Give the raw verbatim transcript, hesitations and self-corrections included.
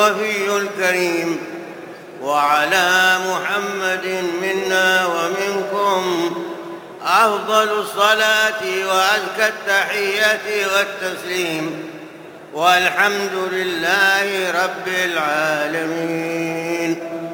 الوفي الكريم، وعلى محمد منا ومنكم أفضل الصلاة وأزكى التحية والتسليم، والحمد لله رب العالمين.